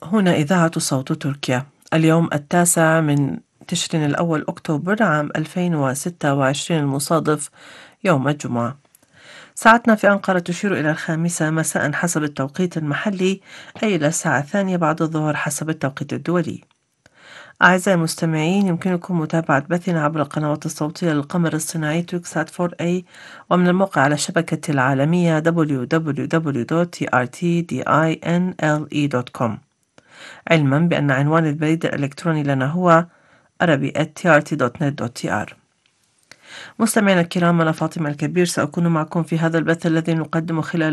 هنا إذاعة صوت تركيا. اليوم 9 من تشرين الأول أكتوبر عام 2026 المصادف يوم الجمعة. ساعتنا في أنقرة تشير إلى 5 مساء حسب التوقيت المحلي، أي إلى الساعة 2 بعد الظهر حسب التوقيت الدولي. أعزائي المستمعين، يمكنكم متابعة بثنا عبر القنوات الصوتية للقمر الصناعي توكسات 4A، ومن الموقع على الشبكة العالمية www.trtdinle.com، علما بأن عنوان البريد الإلكتروني لنا هو arabi@trt.net.tr. مستمعينا الكرام، أنا فاطمة الكبير سأكون معكم في هذا البث الذي نقدم خلال